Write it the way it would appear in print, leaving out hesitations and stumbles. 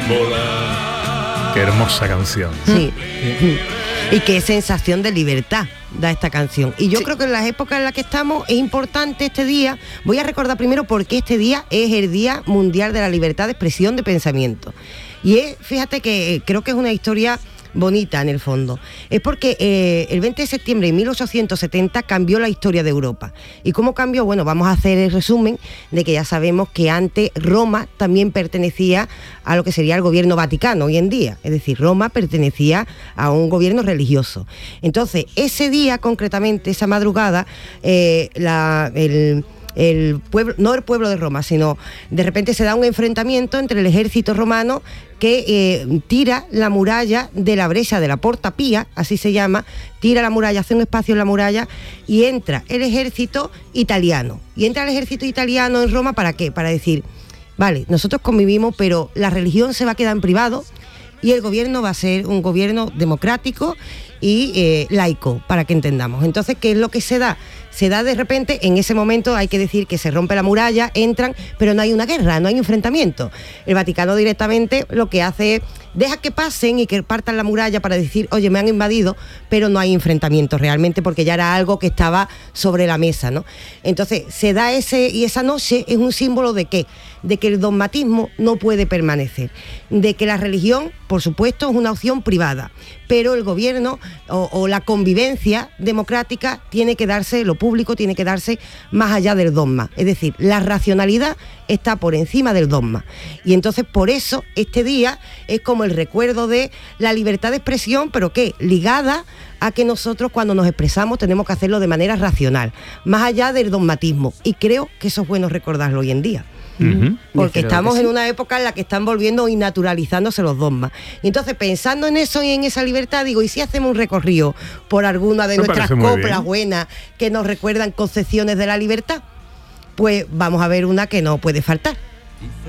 Qué hermosa canción. Sí. Y qué sensación de libertad da esta canción. Y yo creo que en las épocas en las que estamos es importante este día. Voy a recordar primero por qué este día es el Día Mundial de la Libertad de Expresión de Pensamiento. Y fíjate que creo que es una historia bonita en el fondo. Es porque el 20 de septiembre de 1870 cambió la historia de Europa. ¿Y cómo cambió? Bueno, vamos a hacer el resumen de que ya sabemos que antes Roma también pertenecía a lo que sería el gobierno vaticano hoy en día. Es decir, Roma pertenecía a un gobierno religioso. Entonces, ese día concretamente, esa madrugada, el pueblo, no el pueblo de Roma, sino de repente se da un enfrentamiento entre el ejército romano que tira la muralla de la brecha de la Porta Pía, así se llama, tira la muralla, hace un espacio en la muralla y entra el ejército italiano. Y entra el ejército italiano en Roma, ¿para qué? Para decir, vale, nosotros convivimos, pero la religión se va a quedar en privado y el gobierno va a ser un gobierno democrático y laico, para que entendamos. Entonces, ¿qué es lo que se da? Se da de repente, en ese momento hay que decir que se rompe la muralla, entran, pero no hay una guerra, no hay enfrentamiento. El Vaticano directamente lo que hace es, deja que pasen y que partan la muralla para decir, oye, me han invadido, pero no hay enfrentamiento realmente porque ya era algo que estaba sobre la mesa, ¿no? Entonces, se da y esa noche es un símbolo de ¿qué? De que el dogmatismo no puede permanecer, de que la religión, por supuesto, es una opción privada, pero el gobierno o la convivencia democrática tiene que darse, lo público tiene que darse más allá del dogma. Es decir, la racionalidad está por encima del dogma. Y entonces por eso este día es como el recuerdo de la libertad de expresión, pero ¿qué? Ligada a que nosotros cuando nos expresamos tenemos que hacerlo de manera racional, más allá del dogmatismo. Y creo que eso es bueno recordarlo hoy en día. Porque estamos en una época en la que están volviendo y naturalizándose los dogmas. Y entonces, pensando en eso y en esa libertad, digo, ¿y si hacemos un recorrido por alguna de nuestras coplas buenas que nos recuerdan concepciones de la libertad? Pues vamos a ver una que no puede faltar.